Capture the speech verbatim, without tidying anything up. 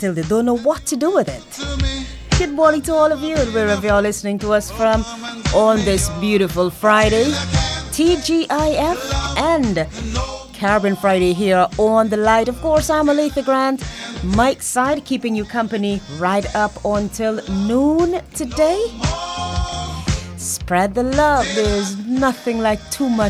still they don't know what to do with it. Good morning to all of you, and wherever you're listening to us from on this beautiful Friday, T G I F and Caribbean Friday here on The Light. Of course, I'm Aletha Grant, Mike's side, keeping you company right up until noon today. Spread the love. There's nothing like too much